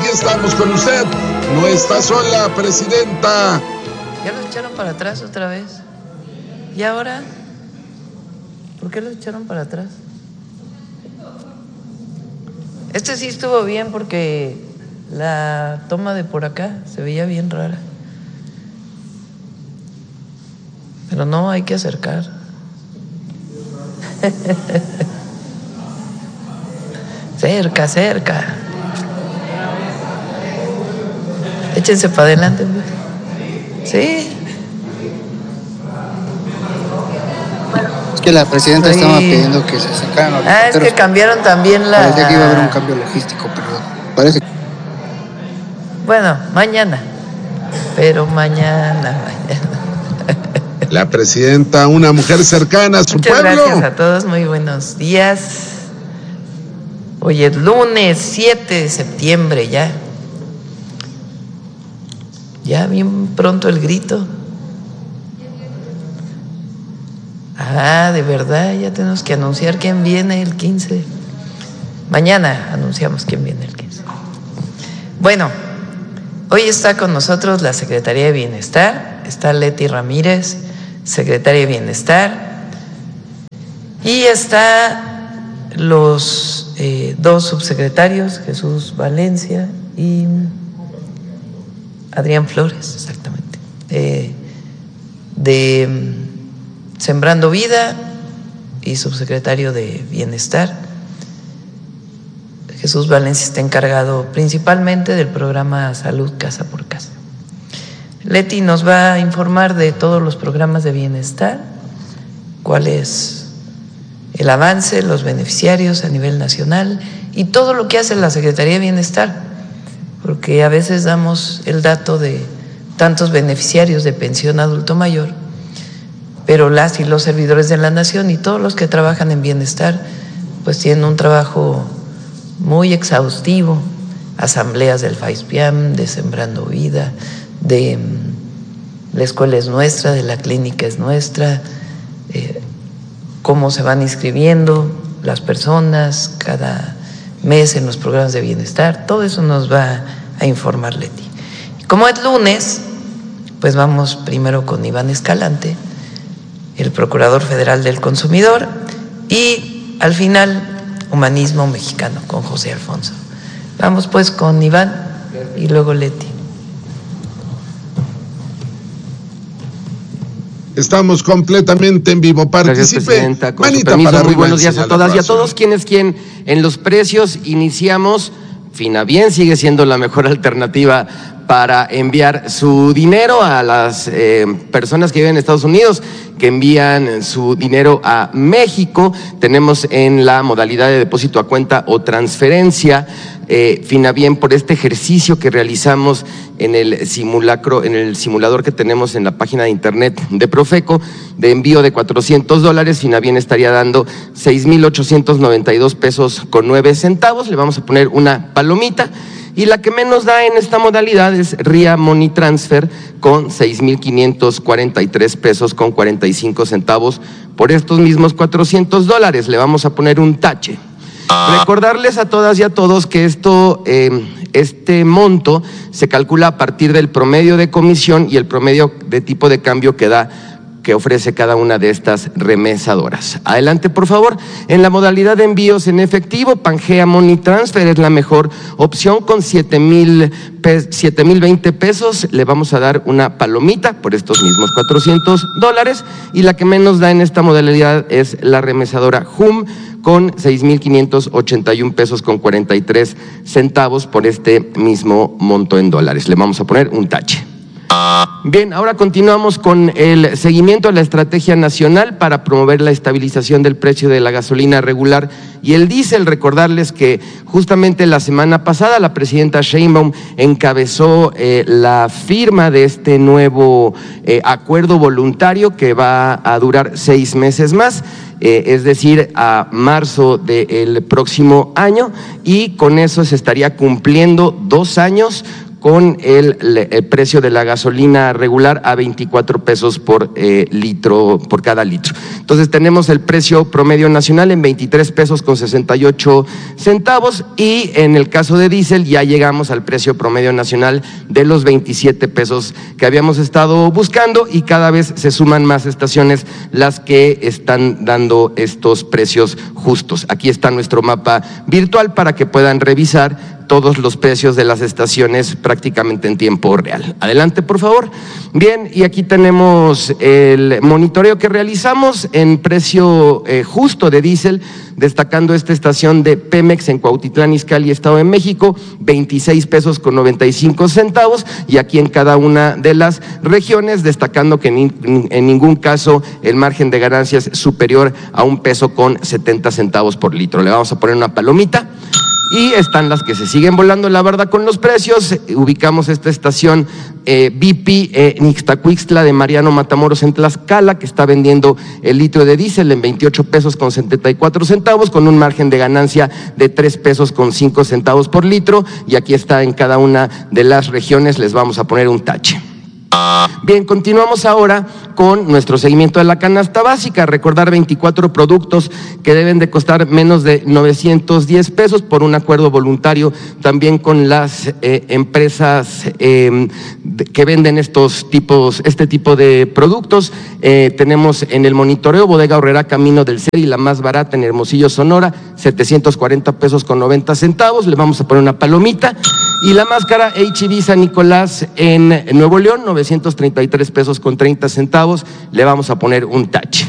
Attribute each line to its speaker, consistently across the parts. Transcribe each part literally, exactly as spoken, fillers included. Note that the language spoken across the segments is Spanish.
Speaker 1: estamos con usted. No está sola, presidenta.
Speaker 2: ¿Ya los echaron para atrás otra vez? ¿Y ahora? ¿Por qué los echaron para atrás? Este sí estuvo bien porque la toma de por acá se veía bien rara. Pero no, hay que acercar. Cerca, cerca. Échense para adelante. Sí.
Speaker 3: Es que la presidenta sí estaba pidiendo que se acercaran los
Speaker 2: Ah, es que cambiaron también la...
Speaker 3: Parecía que iba a haber un cambio logístico, pero parece...
Speaker 2: Bueno, mañana. Pero mañana, mañana.
Speaker 1: La presidenta, una mujer cercana a su
Speaker 2: Muchas
Speaker 1: pueblo.
Speaker 2: Gracias a todos, muy buenos días. Hoy es lunes siete de septiembre ya. Ya bien pronto el grito. Ah, de verdad, ya tenemos que anunciar quién viene el quince. Mañana anunciamos quién viene el quince. Bueno, hoy está con nosotros la Secretaría de Bienestar. Está Leti Ramírez, Secretaria de Bienestar. Y está los eh, dos subsecretarios, Jesús Valencia y Adrián Flores, exactamente, eh, de Sembrando Vida y subsecretario de Bienestar. Jesús Valencia está encargado principalmente del programa Salud Casa por Casa. Leti nos va a informar de todos los programas de bienestar, cuál es el avance, los beneficiarios a nivel nacional y todo lo que hace la Secretaría de Bienestar, porque a veces damos el dato de tantos beneficiarios de pensión adulto mayor, pero las y los servidores de la nación y todos los que trabajan en bienestar pues tienen un trabajo muy exhaustivo, asambleas del FAISPIAM, de Sembrando Vida, de la escuela es nuestra, de la clínica es nuestra, eh, cómo se van inscribiendo las personas cada mes en los programas de bienestar, todo eso nos va a informar Leti. Como es lunes, pues vamos primero con Iván Escalante, el Procurador Federal del Consumidor, y al final Humanismo Mexicano con José Alfonso. Vamos pues con Iván y luego Leti.
Speaker 1: Estamos completamente en vivo. Participe.
Speaker 4: Gracias, presidenta. Con
Speaker 1: Manita
Speaker 4: su permiso,
Speaker 1: para
Speaker 4: muy
Speaker 1: arriba,
Speaker 4: buenos días a todas y a
Speaker 1: abrazo.
Speaker 4: todos. Quienes quien en los precios iniciamos, Finabien sigue siendo la mejor alternativa para enviar su dinero a las eh, personas que viven en Estados Unidos, que envían su dinero a México. Tenemos en la modalidad de depósito a cuenta o transferencia, eh, Finabien, por este ejercicio que realizamos en el simulacro, en el simulador que tenemos en la página de internet de Profeco, de envío de cuatrocientos dólares, Finabien estaría dando seis mil ochocientos noventa y dos pesos con nueve centavos. Le vamos a poner una palomita. Y la que menos da en esta modalidad es R I A Money Transfer con seis mil quinientos cuarenta y tres pesos con cuarenta y cinco centavos por estos mismos cuatrocientos dólares. Le vamos a poner un tache. Recordarles a todas y a todos que esto, eh, este monto se calcula a partir del promedio de comisión y el promedio de tipo de cambio que da que ofrece cada una de estas remesadoras. Adelante, por favor. En la modalidad de envíos en efectivo, Pangea Money Transfer es la mejor opción con siete mil veinte pesos. Le vamos a dar una palomita por estos mismos cuatrocientos dólares. Y la que menos da en esta modalidad es la remesadora Hum con seis mil quinientos ochenta y un pesos con cuarenta y tres centavos por este mismo monto en dólares. Le vamos a poner un tache. Bien, ahora continuamos con el seguimiento a la estrategia nacional para promover la estabilización del precio de la gasolina regular y el diésel. Recordarles que justamente la semana pasada la presidenta Sheinbaum encabezó eh, la firma de este nuevo eh, acuerdo voluntario que va a durar seis meses más. Eh, es decir, a marzo del próximo año, y con eso se estaría cumpliendo dos años con el, el precio de la gasolina regular a veinticuatro pesos por eh, litro, por cada litro. Entonces tenemos el precio promedio nacional en veintitrés pesos con sesenta y ocho centavos y en el caso de diésel ya llegamos al precio promedio nacional de los veintisiete pesos que habíamos estado buscando y cada vez se suman más estaciones las que están dando estos precios justos. Aquí está nuestro mapa virtual para que puedan revisar todos los precios de las estaciones prácticamente en tiempo real. Adelante, por favor. Bien, y aquí tenemos el monitoreo que realizamos en precio eh, justo de diésel, destacando esta estación de Pemex en Cuautitlán Izcalli, Estado de México, veintiséis pesos con noventa y cinco centavos, y aquí en cada una de las regiones, destacando que en, en ningún caso el margen de ganancias es superior a un peso con setenta centavos por litro. Le vamos a poner una palomita. Y están las que se siguen volando la verdad con los precios. Ubicamos esta estación eh, B P eh, en Ixtacuixtla de Mariano Matamoros en Tlaxcala, que está vendiendo el litro de diésel en veintiocho pesos con setenta y cuatro centavos, con un margen de ganancia de tres pesos con cinco centavos por litro. Y aquí está en cada una de las regiones, les vamos a poner un tache. Bien, continuamos ahora con nuestro seguimiento de la canasta básica. Recordar veinticuatro productos que deben de costar menos de novecientos diez pesos por un acuerdo voluntario también con las eh, empresas eh, que venden estos tipos, este tipo de productos. Eh, tenemos en el monitoreo Bodega Aurrerá Camino del Ceri, la más barata en Hermosillo, Sonora, setecientos cuarenta pesos con noventa centavos. Le vamos a poner una palomita. Y la máscara H E B San Nicolás en Nuevo León, novecientos treinta y tres pesos con treinta centavos, le vamos a poner un tache.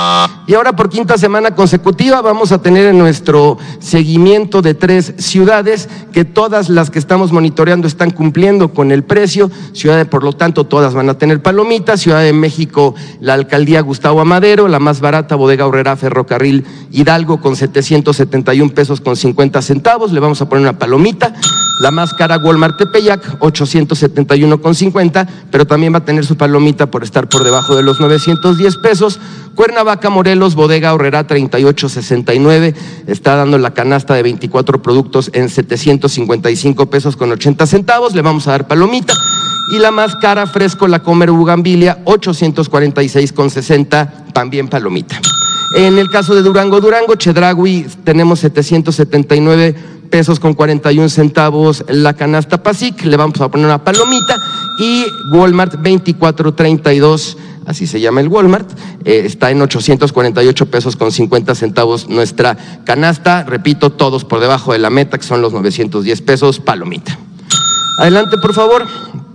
Speaker 4: Y ahora por quinta semana consecutiva vamos a tener en nuestro seguimiento de tres ciudades que todas las que estamos monitoreando están cumpliendo con el precio. Ciudad de, por lo tanto, todas van a tener palomitas. Ciudad de México, la alcaldía Gustavo Amadero, la más barata Bodega Aurrerá Ferrocarril Hidalgo con setecientos setenta y un pesos con cincuenta centavos, le vamos a poner una palomita. La más cara Walmart Tepeyac, ochocientos setenta y uno con cincuenta, pero también va a tener su palomita por estar por debajo de los novecientos diez pesos. Cuernavaca, Morelos, Bodega Aurrerá treinta y ocho sesenta y nueve, está dando la canasta de veinticuatro productos en setecientos cincuenta y cinco pesos con ochenta centavos, le vamos a dar palomita. Y la más cara Fresco La Comer Bugambilia, ochocientos cuarenta y seis con sesenta, también palomita. En el caso de Durango, Durango, Chedraui, tenemos setecientos setenta y nueve pesos con cuarenta y un centavos la canasta Pasic, le vamos a poner una palomita. Y Walmart veinticuatro treinta y dos, así se llama el Walmart, eh, está en ochocientos cuarenta y ocho pesos con cincuenta centavos nuestra canasta, repito, todos por debajo de la meta, que son los novecientos diez pesos, palomita. Adelante, por favor.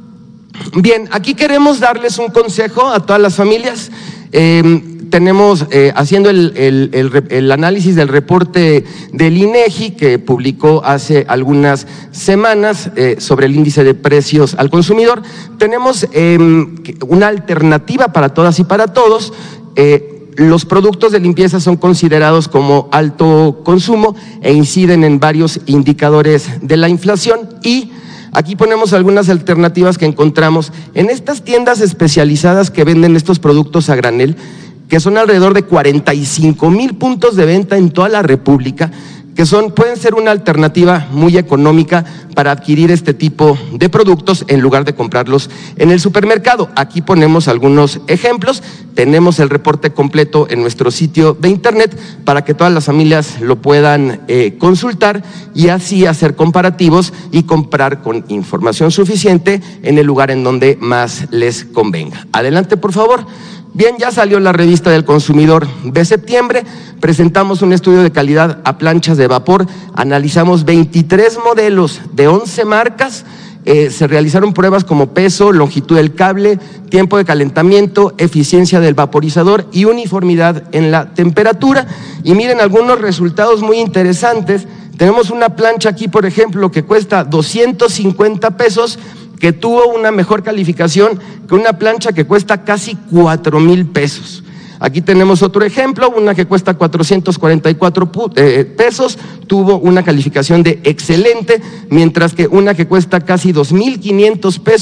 Speaker 4: Bien, aquí queremos darles un consejo a todas las familias. Eh, tenemos eh, haciendo el, el, el, el análisis del reporte del INEGI que publicó hace algunas semanas eh, sobre el índice de precios al consumidor. Tenemos eh, una alternativa para todas y para todos. Eh, Los productos de limpieza son considerados como alto consumo e inciden en varios indicadores de la inflación, y aquí ponemos algunas alternativas que encontramos en estas tiendas especializadas que venden estos productos a granel, que son alrededor de cuarenta y cinco mil puntos de venta en toda la República, que son, pueden ser una alternativa muy económica para adquirir este tipo de productos en lugar de comprarlos en el supermercado. Aquí ponemos algunos ejemplos, tenemos el reporte completo en nuestro sitio de internet para que todas las familias lo puedan eh, consultar y así hacer comparativos y comprar con información suficiente en el lugar en donde más les convenga. Adelante, por favor. Bien, ya salió la revista del consumidor de septiembre, presentamos un estudio de calidad a planchas de vapor, analizamos veintitrés modelos de once marcas, eh, se realizaron pruebas como peso, longitud del cable, tiempo de calentamiento, eficiencia del vaporizador y uniformidad en la temperatura. Y miren algunos resultados muy interesantes. Tenemos una plancha aquí, por ejemplo, que cuesta doscientos cincuenta pesos, que tuvo una mejor calificación que una plancha que cuesta casi cuatro mil pesos. Aquí tenemos otro ejemplo, una que cuesta cuatrocientos cuarenta y cuatro pesos, tuvo una calificación de excelente, mientras que una que cuesta casi dos mil quinientos pesos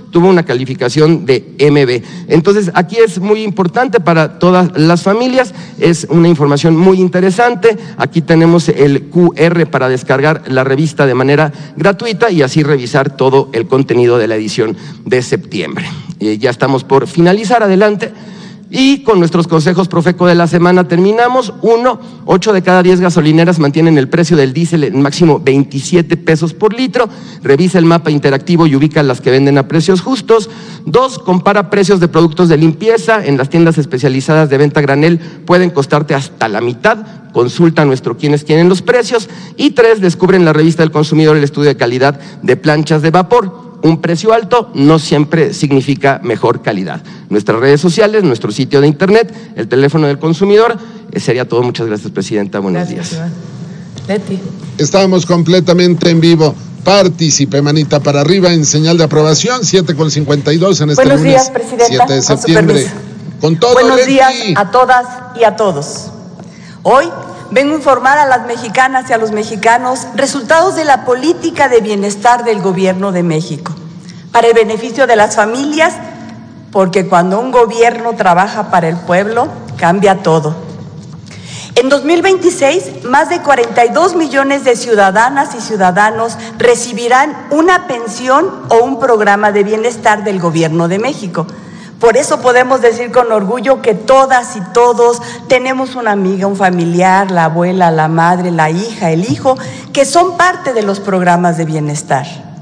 Speaker 4: tuvo una calificación de M B. Entonces, aquí es muy importante para todas las familias, es una información muy interesante. Aquí tenemos el Q R para descargar la revista de manera gratuita y así revisar todo el contenido de la edición de septiembre. Eh, ya estamos por finalizar, adelante. Y con nuestros consejos Profeco de la semana terminamos. Uno, ocho de cada diez gasolineras mantienen el precio del diésel en máximo veintisiete pesos por litro. Revisa el mapa interactivo y ubica las que venden a precios justos. Dos, compara precios de productos de limpieza. En las tiendas especializadas de venta granel pueden costarte hasta la mitad. Consulta a nuestro Quiénes Quieren los precios. Y tres, descubre en la revista del consumidor el estudio de calidad de planchas de vapor. Un precio alto no siempre significa mejor calidad. Nuestras redes sociales, nuestro sitio de internet, el teléfono del consumidor. Eh, sería todo. Muchas gracias, Presidenta. Buenos
Speaker 2: Gracias,
Speaker 4: días.
Speaker 2: Iván. Leti.
Speaker 1: Estamos completamente en vivo. Participe, manita para arriba en señal de aprobación, siete con cincuenta y dos en este
Speaker 5: Buenos
Speaker 1: lunes,
Speaker 5: días, Presidenta,
Speaker 1: siete de
Speaker 5: con su
Speaker 1: septiembre.
Speaker 5: permiso.
Speaker 1: Con todo,
Speaker 5: Buenos
Speaker 1: Leti.
Speaker 5: días a todas y a todos. Hoy vengo a informar a las mexicanas y a los mexicanos resultados de la política de bienestar del Gobierno de México, para el beneficio de las familias, porque cuando un gobierno trabaja para el pueblo, cambia todo. En dos mil veintiséis, más de cuarenta y dos millones de ciudadanas y ciudadanos recibirán una pensión o un programa de bienestar del Gobierno de México. Por eso podemos decir con orgullo que todas y todos tenemos una amiga, un familiar, la abuela, la madre, la hija, el hijo, que son parte de los programas de bienestar.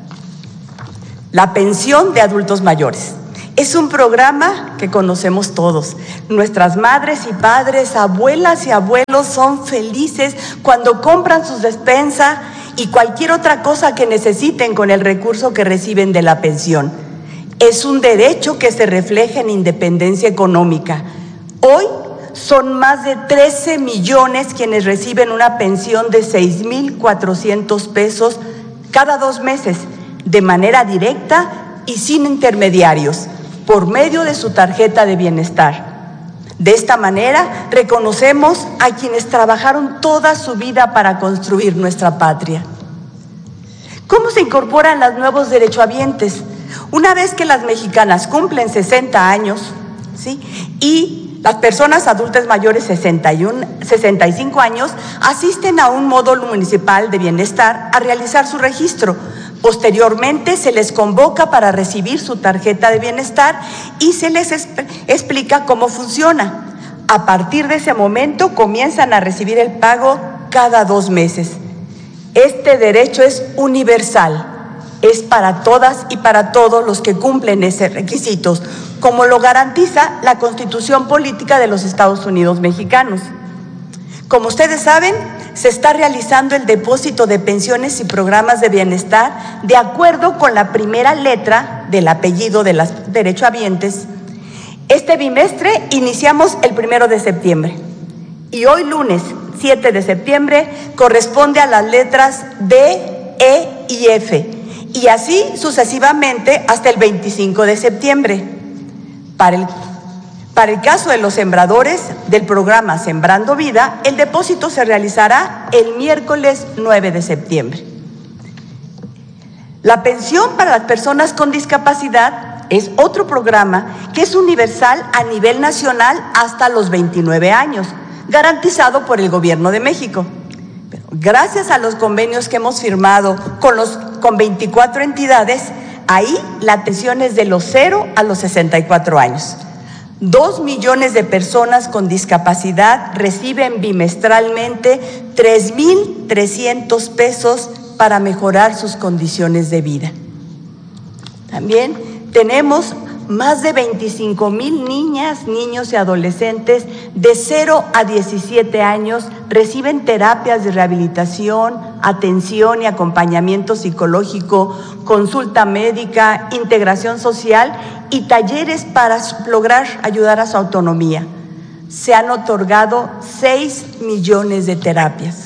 Speaker 5: La pensión de adultos mayores es un programa que conocemos todos. Nuestras madres y padres, abuelas y abuelos son felices cuando compran sus despensas y cualquier otra cosa que necesiten con el recurso que reciben de la pensión. Es un derecho que se refleja en independencia económica. Hoy son más de trece millones quienes reciben una pensión de seis mil cuatrocientos pesos cada dos meses, de manera directa y sin intermediarios, por medio de su tarjeta de bienestar. De esta manera, reconocemos a quienes trabajaron toda su vida para construir nuestra patria. ¿Cómo se incorporan los nuevos derechohabientes? Una vez que las mexicanas cumplen sesenta años, ¿sí?, y las personas adultas mayores sesenta y uno, sesenta y cinco años asisten a un módulo municipal de bienestar a realizar su registro. Posteriormente se les convoca para recibir su tarjeta de bienestar y se les explica cómo funciona. A partir de ese momento comienzan a recibir el pago cada dos meses. Este derecho es universal, es para todas y para todos los que cumplen esos requisitos, como lo garantiza la Constitución Política de los Estados Unidos Mexicanos. Como ustedes saben, se está realizando el depósito de pensiones y programas de bienestar de acuerdo con la primera letra del apellido de los derechohabientes. Este bimestre iniciamos el primero de septiembre y hoy lunes siete de septiembre corresponde a las letras D, E y F, y así sucesivamente hasta el veinticinco de septiembre. Para el Para el caso de los sembradores del programa Sembrando Vida, el depósito se realizará el miércoles nueve de septiembre. La pensión para las personas con discapacidad es otro programa que es universal a nivel nacional hasta los veintinueve años, garantizado por el Gobierno de México. Pero gracias a los convenios que hemos firmado con, los, con veinticuatro entidades, ahí la atención es de los cero a los sesenta y cuatro años. Dos millones de personas con discapacidad reciben bimestralmente tres mil trescientos pesos para mejorar sus condiciones de vida. También tenemos más de veinticinco mil niñas, niños y adolescentes de cero a diecisiete años reciben terapias de rehabilitación, atención y acompañamiento psicológico, consulta médica, integración social y talleres para lograr ayudar a su autonomía. Se han otorgado seis millones de terapias.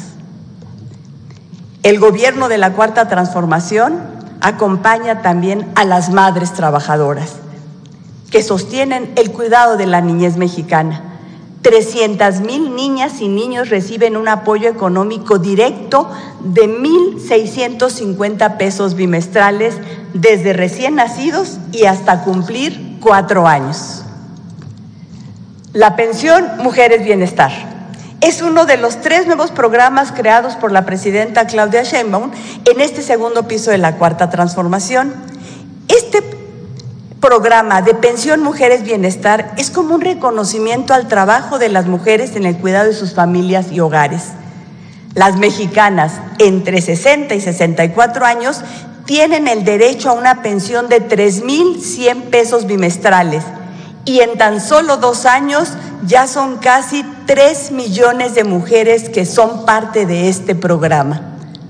Speaker 5: El gobierno de la Cuarta Transformación acompaña también a las madres trabajadoras que sostienen el cuidado de la niñez mexicana. trescientas mil niñas y niños reciben un apoyo económico directo de mil seiscientos cincuenta pesos bimestrales desde recién nacidos y hasta cumplir cuatro años. La pensión Mujeres Bienestar es uno de los tres nuevos programas creados por la presidenta Claudia Sheinbaum en este segundo piso de la Cuarta Transformación. Este programa de pensión Mujeres Bienestar es como un reconocimiento al trabajo de las mujeres en el cuidado de sus familias y hogares. Las mexicanas entre sesenta y sesenta y cuatro años tienen el derecho a una pensión de tres mil cien pesos bimestrales y en tan solo dos años ya son casi tres millones de mujeres que son parte de este programa.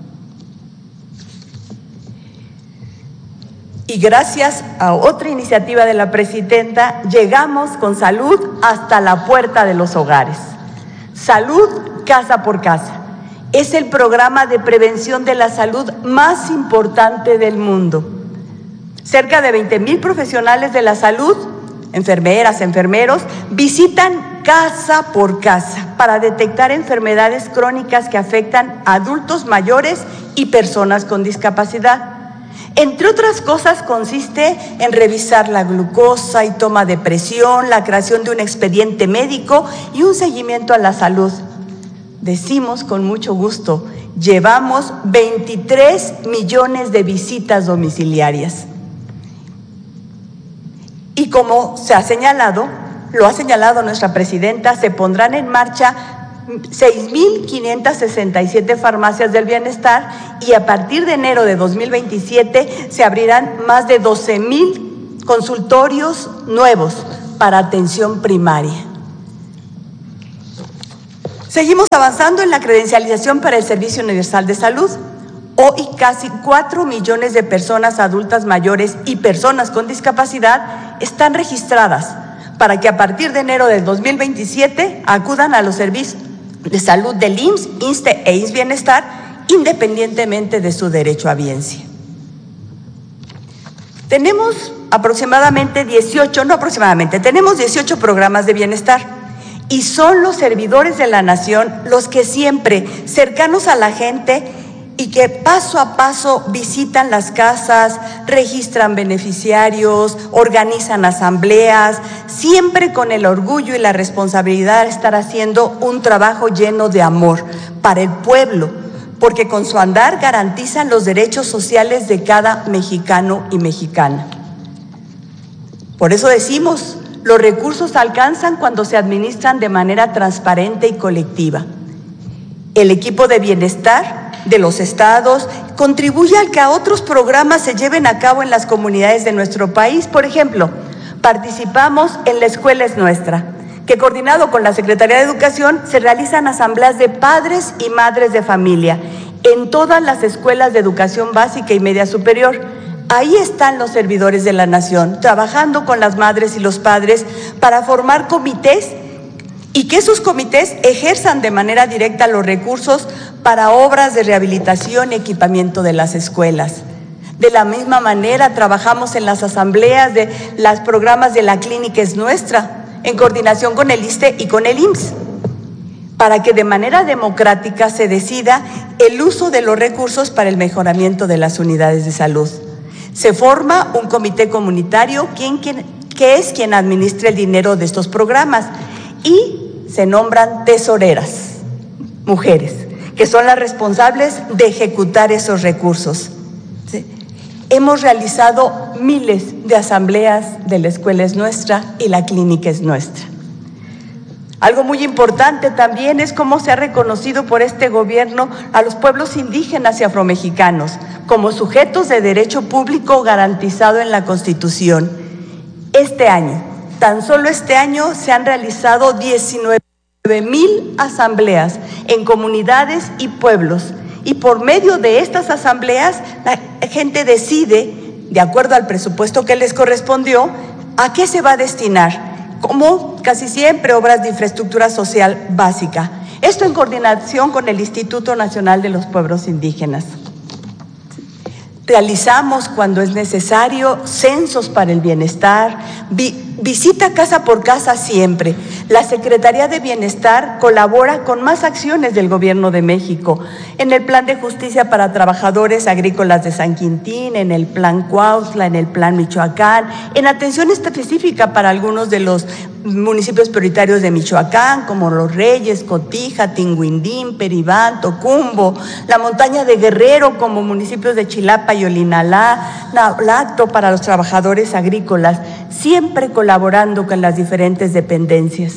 Speaker 5: Y gracias a otra iniciativa de la presidenta, llegamos con salud hasta la puerta de los hogares. Salud casa por casa. Es el programa de prevención de la salud más importante del mundo. Cerca de veinte mil profesionales de la salud, enfermeras, enfermeros, visitan casa por casa para detectar enfermedades crónicas que afectan a adultos mayores y personas con discapacidad. Entre otras cosas, consiste en revisar la glucosa y toma de presión, la creación de un expediente médico y un seguimiento a la salud. Decimos con mucho gusto, llevamos veintitrés millones de visitas domiciliarias. Y como se ha señalado, lo ha señalado nuestra presidenta, se pondrán en marcha seis mil quinientas sesenta y siete farmacias del bienestar y a partir de enero de dos mil veintisiete se abrirán más de doce mil consultorios nuevos para atención primaria. Seguimos avanzando en la credencialización para el Servicio Universal de Salud. Hoy casi cuatro millones de personas adultas mayores y personas con discapacidad están registradas para que a partir de enero del dos mil veintisiete acudan a los servicios de salud del I M S S, ISSSTE e I M S S Bienestar, independientemente de su derecho a bienestar. Tenemos aproximadamente dieciocho, no aproximadamente, tenemos dieciocho programas de bienestar y son los servidores de la nación los que siempre, cercanos a la gente y que paso a paso visitan las casas, registran beneficiarios, organizan asambleas, siempre con el orgullo y la responsabilidad de estar haciendo un trabajo lleno de amor para el pueblo, porque con su andar garantizan los derechos sociales de cada mexicano y mexicana. Por eso decimos, los recursos alcanzan cuando se administran de manera transparente y colectiva. El equipo de bienestar de los estados contribuye a que otros programas se lleven a cabo en las comunidades de nuestro país. Por ejemplo, participamos en La Escuela es Nuestra, que coordinado con la Secretaría de Educación se realizan asambleas de padres y madres de familia en todas las escuelas de educación básica y media superior. Ahí están los servidores de la nación, trabajando con las madres y los padres para formar comités y que esos comités ejerzan de manera directa los recursos para obras de rehabilitación y equipamiento de las escuelas. De la misma manera, trabajamos en las asambleas de los programas de La Clínica es Nuestra, en coordinación con el ISSSTE y con el I M S S, para que de manera democrática se decida el uso de los recursos para el mejoramiento de las unidades de salud. Se forma un comité comunitario quien, quien, que es quien administra el dinero de estos programas y se nombran tesoreras, mujeres, que son las responsables de ejecutar esos recursos. ¿Sí? Hemos realizado miles de asambleas de La Escuela es Nuestra y La Clínica es Nuestra. Algo muy importante también es cómo se ha reconocido por este gobierno a los pueblos indígenas y afromexicanos como sujetos de derecho público garantizado en la Constitución. Este año, tan solo este año, se han realizado diecinueve mil asambleas en comunidades y pueblos. Y por medio de estas asambleas, la gente decide, de acuerdo al presupuesto que les correspondió, a qué se va a destinar. Como casi siempre, obras de infraestructura social básica. Esto en coordinación con el Instituto Nacional de los Pueblos Indígenas. Realizamos, cuando es necesario, censos para el bienestar, vi, visita casa por casa siempre. La Secretaría de Bienestar colabora con más acciones del Gobierno de México, en el Plan de Justicia para Trabajadores Agrícolas de San Quintín, en el Plan Cuautla, en el Plan Michoacán, en atención específica para algunos de los municipios prioritarios de Michoacán, como Los Reyes, Cotija, Tinguindín, Peribán, Tocumbo, la montaña de Guerrero, como municipios de Chilapa y Olinalá, Lacto para los trabajadores agrícolas, siempre colaborando con las diferentes dependencias.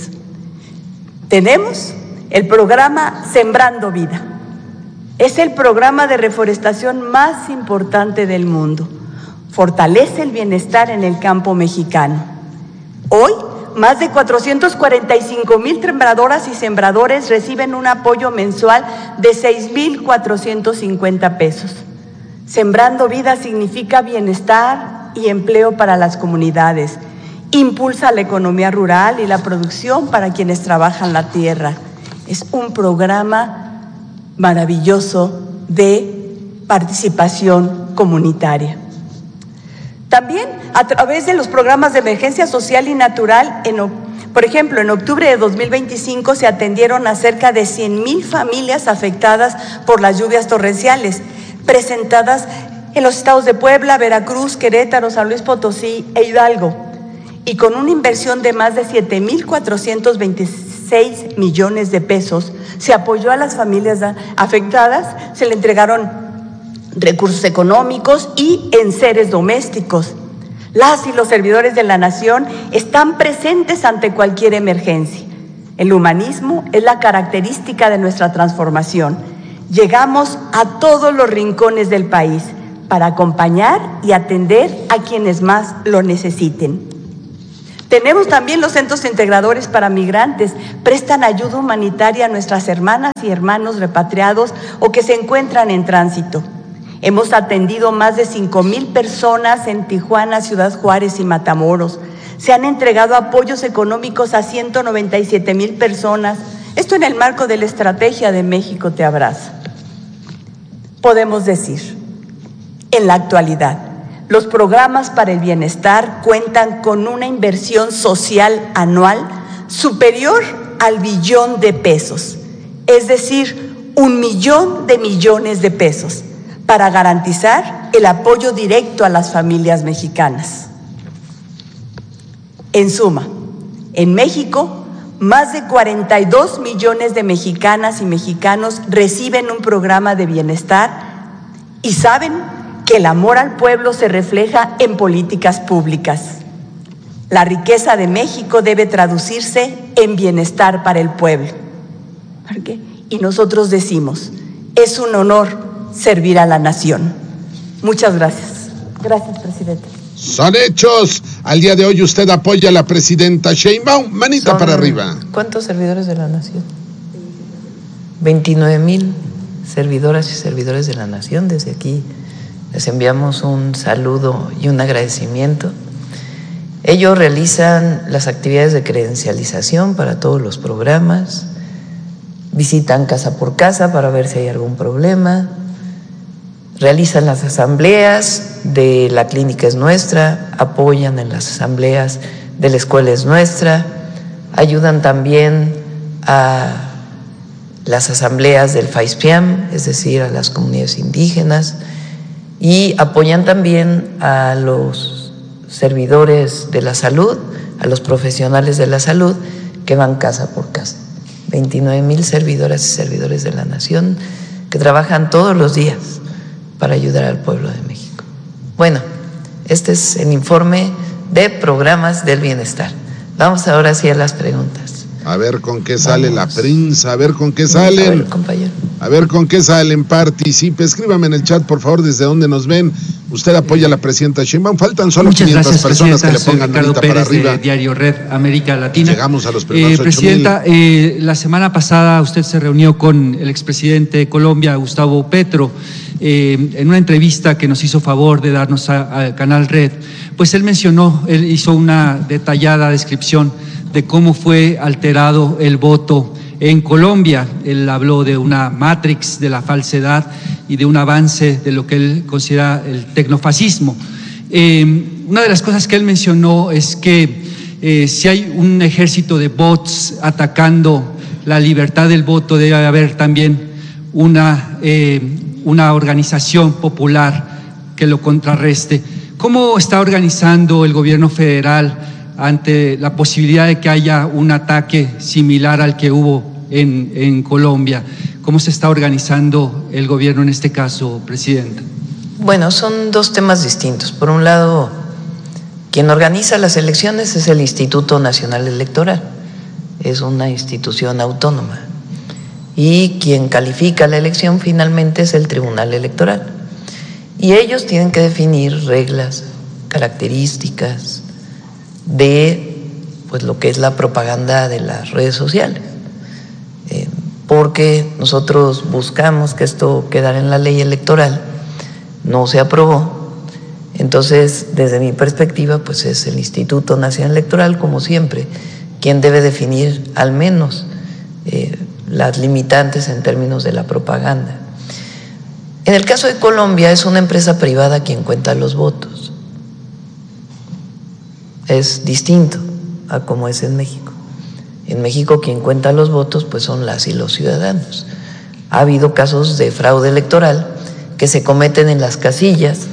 Speaker 5: Tenemos el programa Sembrando Vida. Es el programa de reforestación más importante del mundo. Fortalece el bienestar en el campo mexicano. Hoy, más de cuatrocientos cuarenta y cinco mil sembradoras y sembradores reciben un apoyo mensual de seis mil cuatrocientos cincuenta pesos. Sembrando Vida significa bienestar y empleo para las comunidades. Impulsa la economía rural y la producción para quienes trabajan la tierra. Es un programa maravilloso de participación comunitaria. También a través de los programas de emergencia social y natural, en, por ejemplo, en octubre de dos mil veinticinco se atendieron a cerca de cien mil familias afectadas por las lluvias torrenciales, presentadas en los estados de Puebla, Veracruz, Querétaro, San Luis Potosí e Hidalgo, y con una inversión de más de siete mil cuatrocientos veintiséis millones de pesos, se apoyó a las familias afectadas, se le entregaron recursos económicos y enseres domésticos. Las y los servidores de la nación están presentes ante cualquier emergencia. El humanismo es la característica de nuestra transformación. Llegamos a todos los rincones del país para acompañar y atender a quienes más lo necesiten. Tenemos también los centros integradores para migrantes, prestan ayuda humanitaria a nuestras hermanas y hermanos repatriados o que se encuentran en tránsito. Hemos atendido más de cinco mil personas en Tijuana, Ciudad Juárez y Matamoros. Se han entregado apoyos económicos a ciento noventa y siete mil personas. Esto en el marco de la estrategia de México Te Abraza. Podemos decir, en la actualidad, los programas para el bienestar cuentan con una inversión social anual superior al billón de pesos, es decir, un millón de millones de pesos, para garantizar el apoyo directo a las familias mexicanas. En suma, en México, más de cuarenta y dos millones de mexicanas y mexicanos reciben un programa de bienestar y saben que el amor al pueblo se refleja en políticas públicas. La riqueza de México debe traducirse en bienestar para el pueblo. ¿Por qué? Y nosotros decimos, es un honor servir a la nación. Muchas gracias. Gracias, presidente.
Speaker 1: Son hechos. Al día de hoy usted apoya a la presidenta Sheinbaum. Manita
Speaker 2: Son,
Speaker 1: para arriba.
Speaker 2: ¿Cuántos servidores de la nación? veintinueve mil servidoras y servidores de la nación. Desde aquí les enviamos un saludo y un agradecimiento. Ellos realizan las actividades de credencialización para todos los programas, visitan casa por casa para ver si hay algún problema, realizan las asambleas de La Clínica Es Nuestra, apoyan en las asambleas de La Escuela Es Nuestra, ayudan también a las asambleas del FAISPIAM, es decir, a las comunidades indígenas, y apoyan también a los servidores de la salud, a los profesionales de la salud que van casa por casa. veintinueve mil servidoras y servidores de la nación que trabajan todos los días para ayudar al pueblo de México. Bueno, este es el informe de programas del bienestar. Vamos ahora sí a las preguntas.
Speaker 1: A ver con qué sale
Speaker 2: Vamos.
Speaker 1: la prensa, a ver con qué salen.
Speaker 2: A ver, compañero.
Speaker 1: A ver con qué salen, participe. Escríbame en el chat, por favor, desde dónde nos ven. Usted apoya a la presidenta Sheinbaum. Faltan solo
Speaker 6: Muchas
Speaker 1: quinientas
Speaker 6: gracias,
Speaker 1: personas que le
Speaker 6: Presidenta.
Speaker 1: pongan
Speaker 6: Soy Ricardo
Speaker 1: manita para
Speaker 6: Pérez,
Speaker 1: arriba.
Speaker 6: de Diario Red América Latina.
Speaker 1: Llegamos a los primeros
Speaker 6: eh,
Speaker 1: ocho
Speaker 6: Presidenta,
Speaker 1: mil.
Speaker 6: eh, la semana pasada usted se reunió con el expresidente de Colombia, Gustavo Petro, eh, en una entrevista que nos hizo favor de darnos al Canal Red. Pues él mencionó, él hizo una detallada descripción de cómo fue alterado el voto en Colombia. Él habló de una matrix de la falsedad y de un avance de lo que él considera el tecnofascismo. Eh, una de las cosas que él mencionó es que Eh, si hay un ejército de bots atacando la libertad del voto, debe haber también una, eh, una organización popular que lo contrarreste. ¿Cómo está organizando el gobierno federal ante la posibilidad de que haya un ataque similar al que hubo en, en Colombia? ¿Cómo se está organizando el gobierno en este caso, Presidenta?
Speaker 2: Bueno, son dos temas distintos. Por un lado, quien organiza las elecciones es el Instituto Nacional Electoral, es una institución autónoma, y quien califica la elección finalmente es el Tribunal Electoral. Y ellos tienen que definir reglas, características de pues, lo que es la propaganda de las redes sociales. Eh, porque nosotros buscamos que esto quedara en la ley electoral, no se aprobó. Entonces, desde mi perspectiva, pues es el Instituto Nacional Electoral, como siempre, quien debe definir al menos eh, las limitantes en términos de la propaganda. En el caso de Colombia, es una empresa privada quien cuenta los votos. Es distinto a como es en México. En México quien cuenta los votos pues son las y los ciudadanos. Ha habido casos de fraude electoral que se cometen en las casillas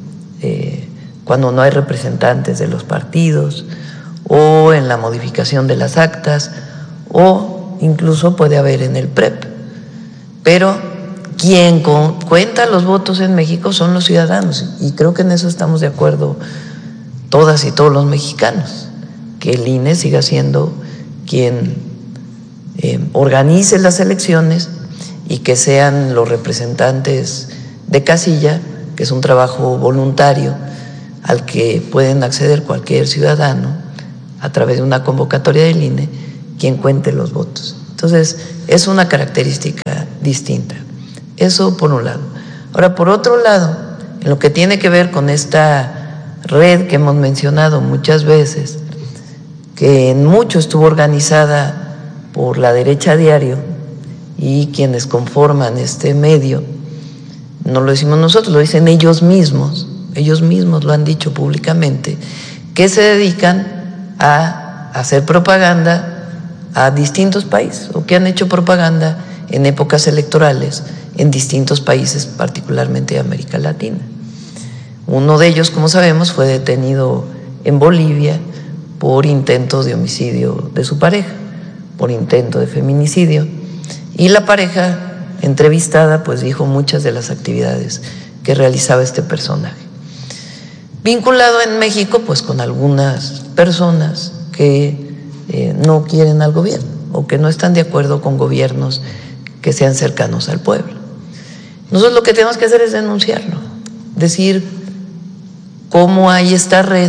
Speaker 2: eh, cuando no hay representantes de los partidos, o en la modificación de las actas, o incluso puede haber en el P R E P. Pero quien cuenta los votos en México son los ciudadanos, y creo que en eso estamos de acuerdo todas y todos los mexicanos, que el I N E siga siendo quien eh, organice las elecciones y que sean los representantes de casilla, que es un trabajo voluntario al que pueden acceder cualquier ciudadano a través de una convocatoria del I N E, quien cuente los votos. Entonces, es una característica distinta. Eso por un lado. Ahora, por otro lado, en lo que tiene que ver con esta red que hemos mencionado muchas veces, que en mucho estuvo organizada por la derecha diario y quienes conforman este medio, no lo decimos nosotros, lo dicen ellos mismos, ellos mismos lo han dicho públicamente, que se dedican a hacer propaganda a distintos países, o que han hecho propaganda en épocas electorales en distintos países, particularmente de América Latina. Uno de ellos, como sabemos, fue detenido en Bolivia por intento de homicidio de su pareja, por intento de feminicidio, y la pareja entrevistada pues dijo muchas de las actividades que realizaba este personaje, vinculado en México pues con algunas personas que eh, no quieren al gobierno o que no están de acuerdo con gobiernos que sean cercanos al pueblo. Nosotros lo que tenemos que hacer es denunciarlo, decir cómo hay esta red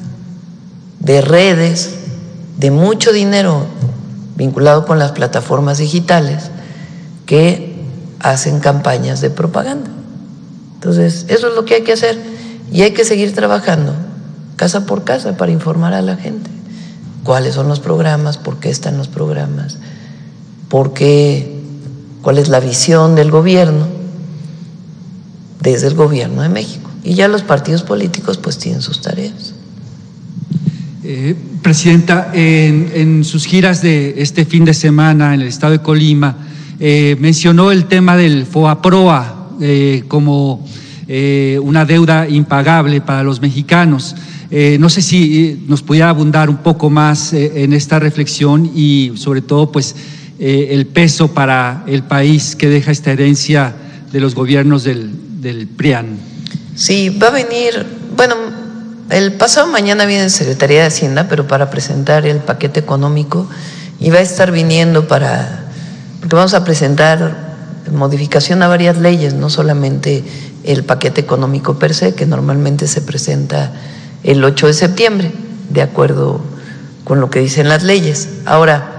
Speaker 2: de redes de mucho dinero vinculado con las plataformas digitales que hacen campañas de propaganda. Entonces, eso es lo que hay que hacer, y hay que seguir trabajando casa por casa para informar a la gente cuáles son los programas, por qué están los programas, por qué, cuál es la visión del gobierno desde el gobierno de México. Y ya los partidos políticos pues tienen sus tareas.
Speaker 6: Eh, Presidenta, en, en sus giras de este fin de semana en el estado de Colima, eh, mencionó el tema del FOBAPROA eh, como eh, una deuda impagable para los mexicanos. Eh, no sé si nos pudiera abundar un poco más eh, en esta reflexión y sobre todo pues eh, el peso para el país que deja esta herencia de los gobiernos del, del P R I A N.
Speaker 2: Sí, va a venir, bueno, el pasado mañana viene Secretaría de Hacienda, pero para presentar el paquete económico, y va a estar viniendo para, porque vamos a presentar modificación a varias leyes, no solamente el paquete económico per se, que normalmente se presenta el ocho de septiembre, de acuerdo con lo que dicen las leyes. Ahora,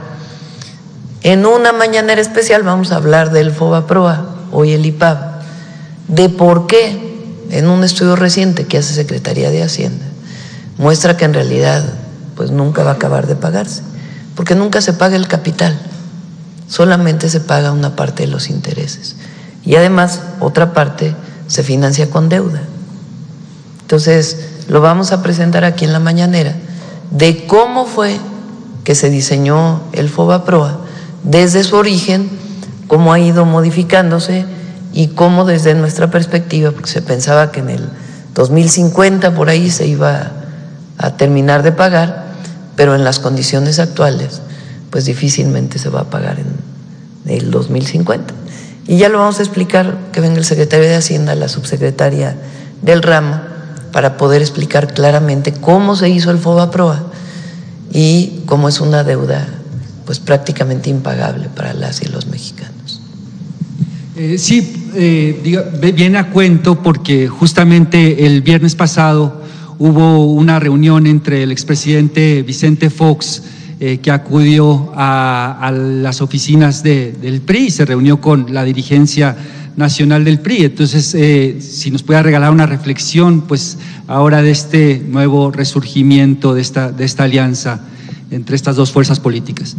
Speaker 2: en una mañanera especial vamos a hablar del FOBAPROA, hoy el I P A B, de por qué, en un estudio reciente que hace Secretaría de Hacienda, muestra que en realidad pues nunca va a acabar de pagarse, porque nunca se paga el capital, solamente se paga una parte de los intereses, y además otra parte se financia con deuda. Entonces lo vamos a presentar aquí en la mañanera, de cómo fue que se diseñó el FOBAPROA desde su origen, cómo ha ido modificándose y cómo desde nuestra perspectiva, porque se pensaba que en el dos mil cincuenta por ahí se iba a terminar de pagar, pero en las condiciones actuales pues difícilmente se va a pagar en el dos mil cincuenta. Y ya lo vamos a explicar, que venga el secretario de Hacienda, la subsecretaria del ramo, para poder explicar claramente cómo se hizo el FOBAPROA y cómo es una deuda pues prácticamente impagable para las y los mexicanos.
Speaker 6: Eh, sí, eh, diga, viene a cuento porque justamente el viernes pasado hubo una reunión entre el expresidente Vicente Fox, eh, que acudió a, a las oficinas de, del P R I y se reunió con la dirigencia nacional del P R I. Entonces, eh, si nos puede regalar una reflexión, pues ahora de este nuevo resurgimiento de esta, de esta alianza entre estas dos fuerzas políticas.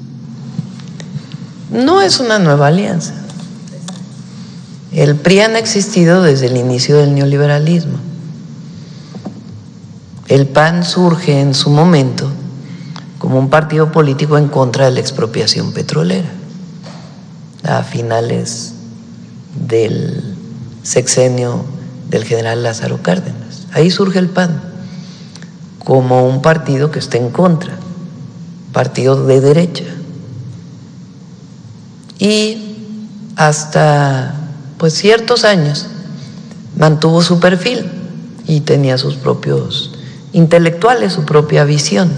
Speaker 2: No es una nueva alianza. El P R I ha existido desde el inicio del neoliberalismo. El P A N surge en su momento como un partido político en contra de la expropiación petrolera a finales del sexenio del general Lázaro Cárdenas. Ahí surge el P A N como un partido que está en contra, partido de derecha. Y hasta pues ciertos años mantuvo su perfil y tenía sus propios intelectuales, su propia visión.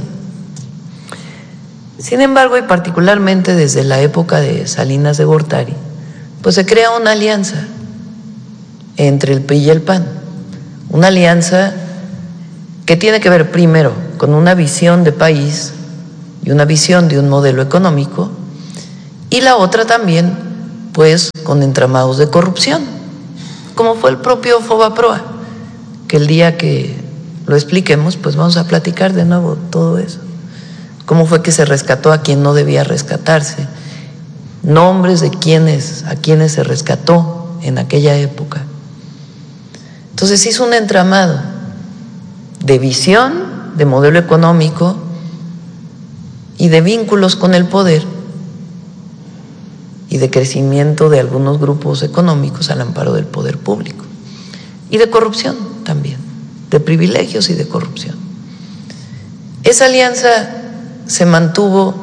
Speaker 2: Sin embargo, y particularmente desde la época de Salinas de Gortari, pues se crea una alianza entre el P R I y el P A N, una alianza que tiene que ver primero con una visión de país y una visión de un modelo económico, y la otra también pues con entramados de corrupción, como fue el propio FOBAPROA, que el día que lo expliquemos pues vamos a platicar de nuevo todo eso, cómo fue que se rescató a quien no debía rescatarse, nombres de quienes, a quienes se rescató en aquella época. Entonces hizo un entramado de visión, de modelo económico y de vínculos con el poder y de crecimiento de algunos grupos económicos al amparo del poder público y de corrupción también, de privilegios y de corrupción. Esa alianza se mantuvo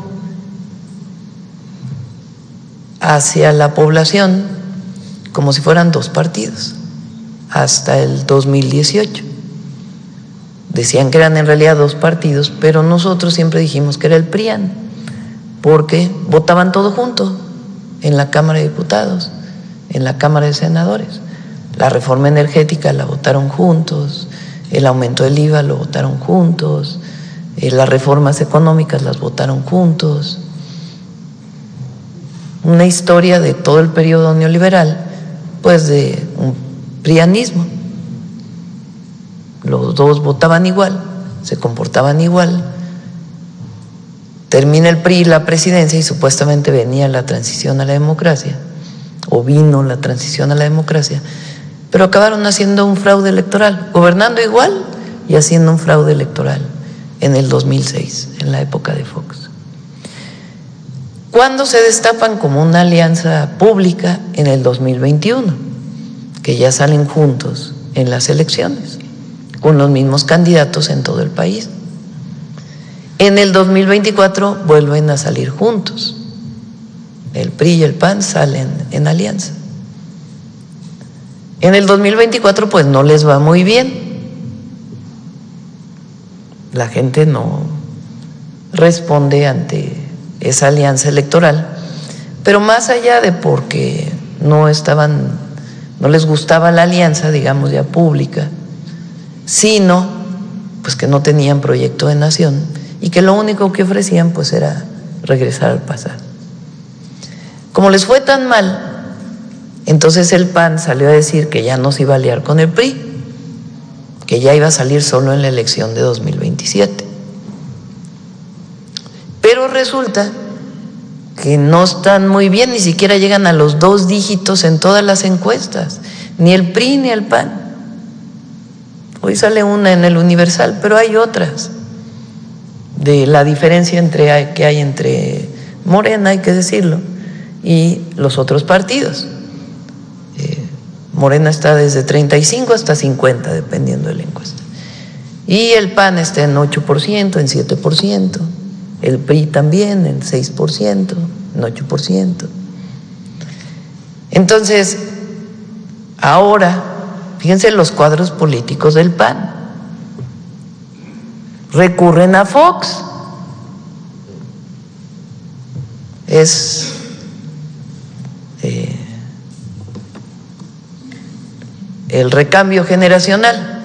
Speaker 2: hacia la población como si fueran dos partidos hasta el dos mil dieciocho. Decían que eran en realidad dos partidos, pero nosotros siempre dijimos que era el P R I A N, porque votaban todo junto en la Cámara de Diputados, en la Cámara de Senadores. La reforma energética la votaron juntos, el aumento del I V A lo votaron juntos, las reformas económicas las votaron juntos. Una historia de todo el periodo neoliberal, pues de un prianismo. Los dos votaban igual, se comportaban igual. Termina el P R I la presidencia y supuestamente venía la transición a la democracia, o vino la transición a la democracia, pero acabaron haciendo un fraude electoral, gobernando igual y haciendo un fraude electoral en el dos mil seis, en la época de Fox. ¿Cuándo se destapan como una alianza pública? En el dos mil veintiuno, que ya salen juntos en las elecciones, con los mismos candidatos en todo el país. En el dos mil veinticuatro vuelven a salir juntos. El P R I y el P A N salen en alianza. En el dos mil veinticuatro pues no les va muy bien. La gente no responde ante esa alianza electoral, pero más allá de porque no estaban, no les gustaba la alianza, digamos ya pública, sino pues que no tenían proyecto de nación y que lo único que ofrecían pues era regresar al pasado. Como les fue tan mal, entonces el P A N salió a decir que ya no se iba a aliar con el P R I, que ya iba a salir solo en la elección de dos mil veintisiete. Pero resulta que no están muy bien, ni siquiera llegan a los dos dígitos en todas las encuestas, ni el P R I ni el P A N. Hoy sale una en el Universal, pero hay otras de la diferencia entre, que hay entre Morena, hay que decirlo, y los otros partidos. Eh, Morena está desde treinta y cinco hasta cincuenta, dependiendo de la encuesta. Y el P A N está en ocho por ciento, en siete por ciento. El P R I también en seis por ciento, en ocho por ciento. Entonces, ahora, fíjense los cuadros políticos del P A N. Recurren a Fox. Es eh, el recambio generacional.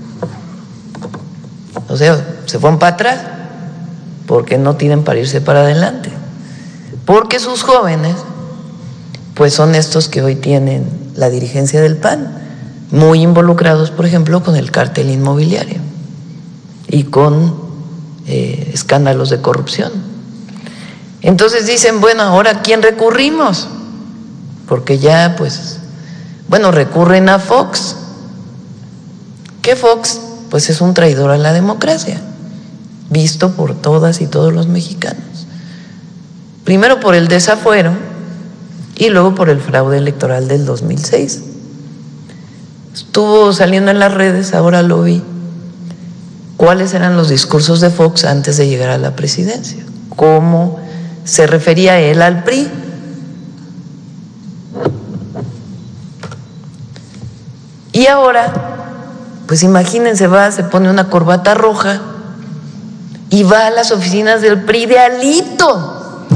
Speaker 2: O sea, se fueron para atrás porque no tienen para irse para adelante. Porque sus jóvenes, pues son estos que hoy tienen la dirigencia del P A N, muy involucrados, por ejemplo, con el cártel inmobiliario y con eh, escándalos de corrupción. Entonces dicen, bueno, ¿ahora a quién recurrimos? Porque ya, pues, bueno, recurren a Fox. ¿Qué Fox? Pues es un traidor a la democracia, visto por todas y todos los mexicanos. Primero por el desafuero y luego por el fraude electoral del dos mil seis. Estuvo saliendo en las redes, ahora lo vi, cuáles eran los discursos de Fox antes de llegar a la presidencia, cómo se refería él al P R I. Y ahora, pues imagínense, va, se pone una corbata roja y va a las oficinas del P R I de Alito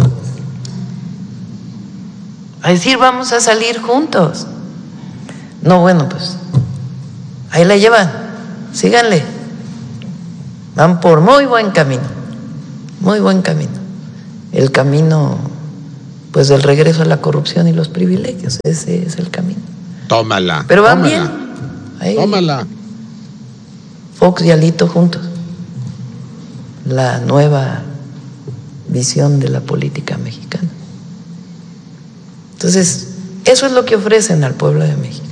Speaker 2: a decir, vamos a salir juntos. No, bueno, pues ahí la llevan, síganle. Van por muy buen camino, muy buen camino. El camino, pues, del regreso a la corrupción y los privilegios, ese es el camino.
Speaker 1: Tómala.
Speaker 2: Pero van
Speaker 1: tómala,
Speaker 2: bien. Ahí,
Speaker 1: tómala.
Speaker 2: Fox y Alito juntos. La nueva visión de la política mexicana. Entonces, eso es lo que ofrecen al pueblo de México.